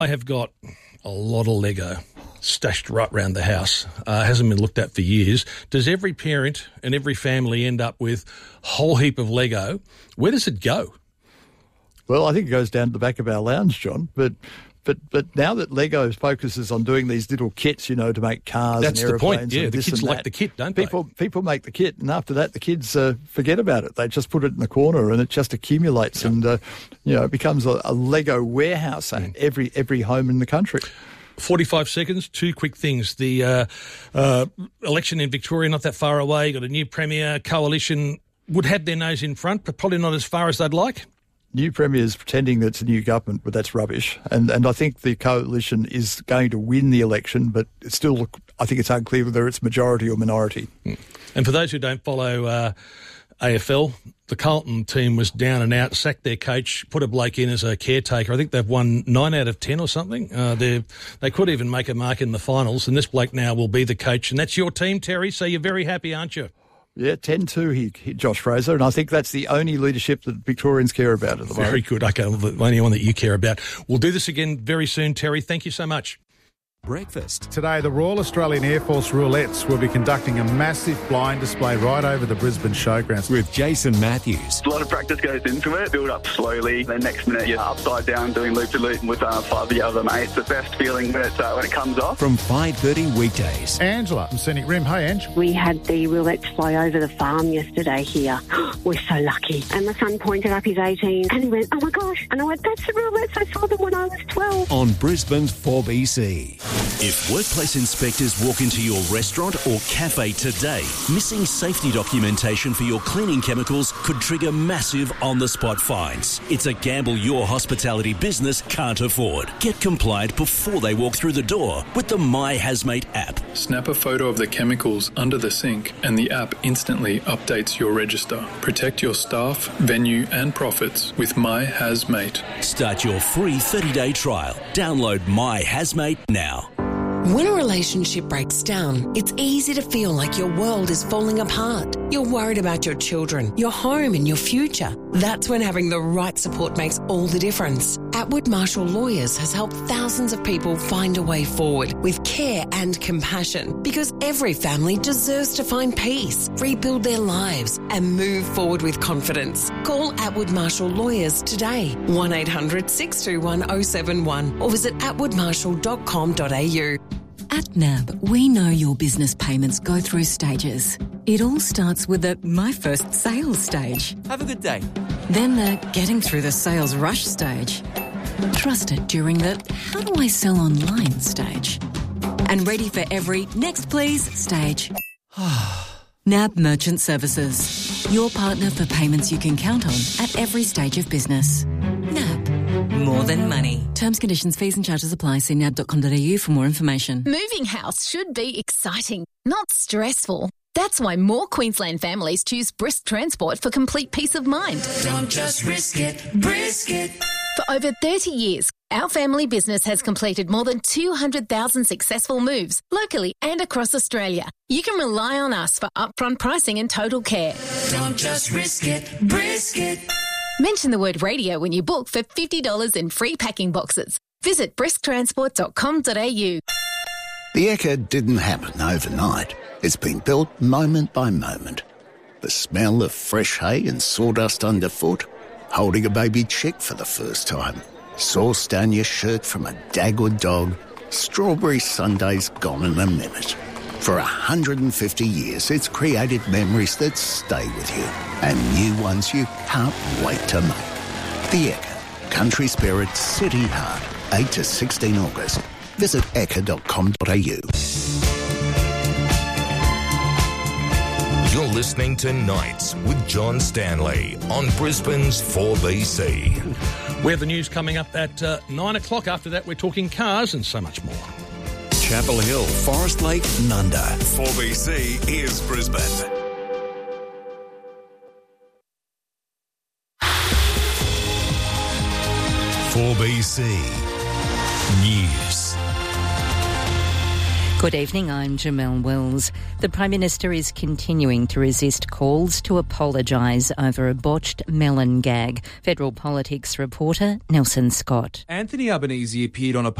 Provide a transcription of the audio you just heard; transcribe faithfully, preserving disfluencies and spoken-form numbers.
I have got a lot of Lego stashed right around the house. Uh, hasn't been looked at for years. Does every parent and every family end up with a whole heap of Lego? Where does it go? Well, I think it goes down to the back of our lounge, John, but... But but now that Lego focuses on doing these little kits, you know, to make cars That's and the aeroplanes, point. Yeah, and the this kids and like that, the kit, don't people, they? People make the kit, and after that, the kids uh, forget about it. They just put it in the corner, and it just accumulates, yep. and uh, you know, it becomes a, a Lego warehouse at mm. every every home in the country. forty-five seconds, two quick things. The uh, uh, election in Victoria, not that far away, got a new Premier. Coalition would have their nose in front, but probably not as far as they'd like. New Premier's pretending that it's a new government, but that's rubbish. And and I think the coalition is going to win the election, but it's still, I think it's unclear whether it's majority or minority. And for those who don't follow uh, A F L, the Carlton team was down and out, sacked their coach, put a bloke in as a caretaker. I think they've won nine out of ten or something. Uh, they they could even make a mark in the finals, and this bloke now will be the coach. And that's your team, Terry, so you're very happy, aren't you? Yeah, ten two, he, he, Josh Fraser, and I think that's the only leadership that Victorians care about at the moment. Very good. Okay, well, the only one that you care about. We'll do this again very soon, Terry. Thank you so much. Breakfast. Today, the Royal Australian Air Force Roulettes will be conducting a massive blind display right over the Brisbane Showgrounds. With Jason Matthews. A lot of practice goes into it. Build up slowly. Then next minute, you're upside down doing loop-to-loop with uh, five of the other mates. The best feeling when it, uh, when it comes off. From five thirty weekdays. Angela from Scenic Rim. Hey, Ange. We had the roulettes fly over the farm yesterday here. We're so lucky. And my son pointed up his eighteen and he went, oh my gosh. And I went, that's the roulettes. I saw them when I was twelve. On Brisbane's four B C. If workplace inspectors walk into your restaurant or cafe today, missing safety documentation for your cleaning chemicals could trigger massive on-the-spot fines. It's a gamble your hospitality business can't afford. Get compliant before they walk through the door with the My Hazmate app. Snap a photo of the chemicals under the sink and the app instantly updates your register. Protect your staff, venue and profits with My Hazmate. Start your free thirty-day trial. Download My Hazmate now. When a relationship breaks down, it's easy to feel like your world is falling apart. You're worried about your children, your home and your future. That's when having the right support makes all the difference. Atwood Marshall Lawyers has helped thousands of people find a way forward with care and compassion, because every family deserves to find peace, rebuild their lives and move forward with confidence. Call Atwood Marshall Lawyers today, one eight hundred six two one oh seven one, or visit atwood marshall dot com dot a u. At N A B, we know your business payments go through stages. It all starts with the My First Sales stage. Have a good day. Then the getting through the sales rush stage. Trusted during the how do I sell online stage. And ready for every next please stage. N A B Merchant Services. Your partner for payments you can count on at every stage of business. N A B. More than money. Terms, conditions, fees and charges apply. See nab dot com dot a u for more information. Moving house should be exciting, not stressful. That's why more Queensland families choose Brisk Transport for complete peace of mind. Don't just risk it, brisk it. For over thirty years, our family business has completed more than two hundred thousand successful moves locally and across Australia. You can rely on us for upfront pricing and total care. Don't just risk it, brisk it. Mention the word radio when you book for fifty dollars in free packing boxes. Visit brisk transport dot com dot a u. The Ekka didn't happen overnight. It's been built moment by moment. The smell of fresh hay and sawdust underfoot, holding a baby chick for the first time, sauce down your shirt from a Dagwood dog, strawberry sundaes gone in a minute. For one hundred fifty years, it's created memories that stay with you and new ones you can't wait to make. The Ekka, Country Spirit City Heart, eight to sixteen August. Visit ekka dot com dot a u. You're listening to Nights with John Stanley on Brisbane's four B C. We have the news coming up at uh, nine o'clock. After that, we're talking cars and so much more. Chapel Hill, Forest Lake, Nunda. four B C is Brisbane. four B C News. Good evening, I'm Jamelle Wells. The Prime Minister is continuing to resist calls to apologise over a botched melon gag. Federal Politics reporter Nelson Scott. Anthony Albanese appeared on a